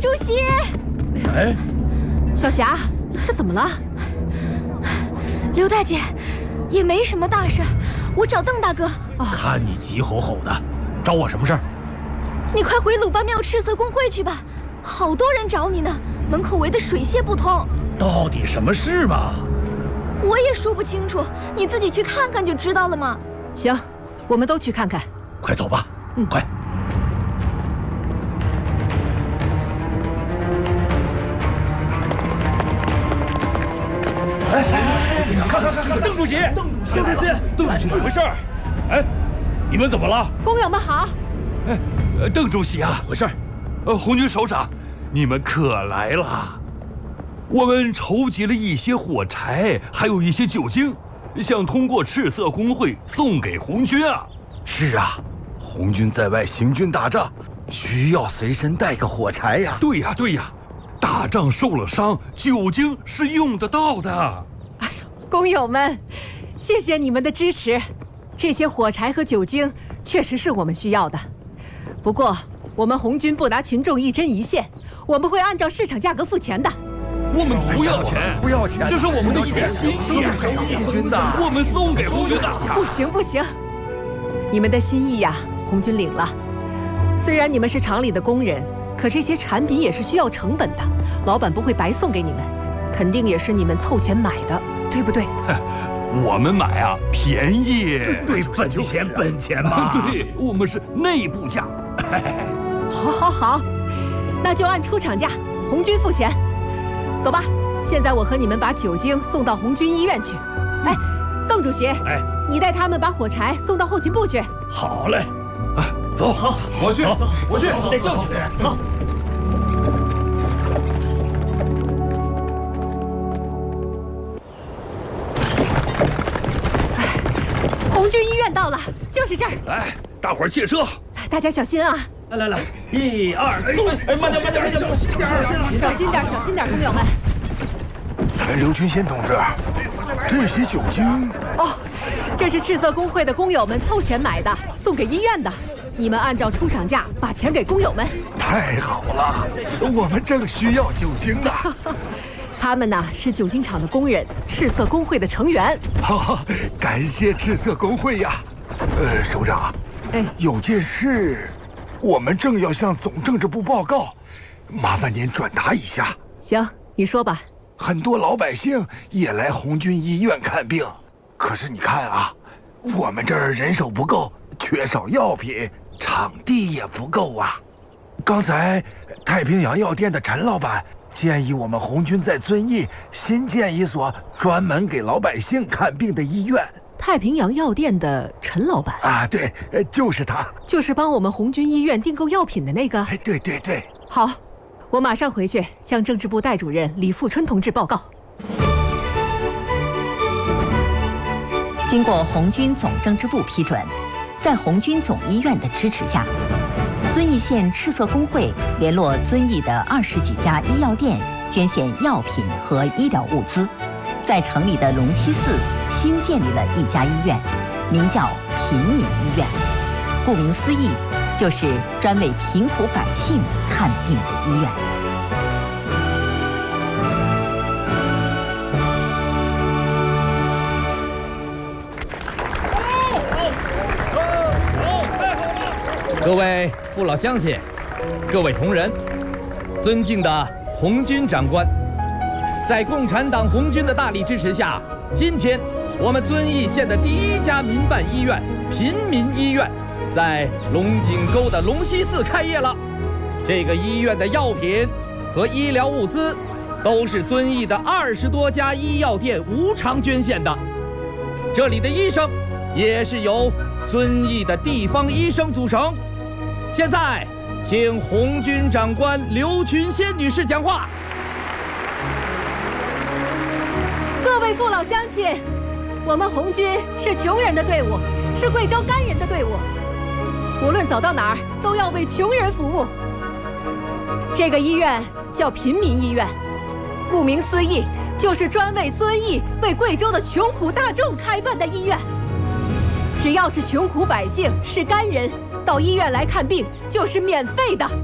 主席， 哎， 小霞，这怎么了？刘大姐，也没什么大事，我找邓大哥。 看你急吼吼的，找我什么事儿？ 你快回鲁班庙赤色公会去吧，好多人找你呢，门口围得水泄不通。 到底什么事嘛？ 我也说不清楚，你自己去看看就知道了嘛。 行，我们都去看看。 快走吧，快。看，邓主席，邓主席，怎么回事？哎，你们怎么了？ 工友们好。 哎，邓主席啊， 怎么回事？ 红军首长，你们可来了。我们筹集了一些火柴，还有一些酒精，想通过赤色公会送给红军啊。 是啊，红军在外行军打仗，需要随身带个火柴呀。 对呀，对呀，打仗受了伤，酒精是用得到的。 哎呦，工友们，谢谢你们的支持。这些火柴和酒精确实是我们需要的，不过我们红军不拿群众一针一线，我们会按照市场价格付钱的。 我们不要钱， 不要钱， 这是我们的一点心意， 给红军的， 我们送给红军的。 不行不行，你们的心意呀，红军领了。虽然你们是厂里的工人，可这些产品也是需要成本的，老板不会白送给你们，肯定也是你们凑钱买的，对不对？ 我们买啊，便宜， 对，本钱嘛。 对，我们是内部价。 好，那就按出厂价，红军付钱。走吧，现在我和你们把酒精送到红军医院去。哎，邓主席，你带他们把火柴送到后勤部去。 好嘞， 走， 好，我去，再叫几个人。好。 红军医院到了，就是这儿。 来，大伙儿借车。 大家小心啊！ 来，1、2，走！哎，慢点， 小心点，工友们。 刘群先同志，这些酒精哦，这是赤色工会的工友们凑钱买的，送给医院的。你们按照出厂价把钱给工友们。 太好了，我们正需要酒精呢。 他们呢是酒精厂的工人，赤色工会的成员。 感谢赤色工会呀。首长，有件事，我们正要向总政治部报告，麻烦您转达一下。 行，你说吧。 很多老百姓也来红军医院看病，可是你看啊，我们这儿人手不够，缺少药品，场地也不够啊。刚才太平洋药店的陈老板建议我们红军在遵义新建一所专门给老百姓看病的医院。 太平洋药店的陈老板啊，对，就是他， 就是帮我们红军医院订购药品的那个。 对。 好，我马上回去向政治部代主任李富春同志报告。 经过红军总政治部批准，在红军总医院的支持下，遵义县赤色工会联络遵义的20几家医药店，捐献药品和医疗物资，在城里的龙七寺新建立了一家医院，名叫平民医院。顾名思义，就是专为贫苦百姓看病的医院。 各位父老乡亲，各位同仁，尊敬的红军长官，在共产党红军的大力支持下，今天我们遵义县的第一家民办医院——平民医院，在龙井沟的龙溪寺开业了。这个医院的药品和医疗物资都是遵义的20多家医药店无偿捐献的。这里的医生也是由遵义的地方医生组成。现在，请红军长官刘群仙女士讲话。 各位父老乡亲，我们红军是穷人的队伍，是贵州甘人的队伍。无论走到哪儿，都要为穷人服务。这个医院叫平民医院，顾名思义，就是专为遵义、为贵州的穷苦大众开办的医院。只要是穷苦百姓，是甘人，到医院来看病就是免费的。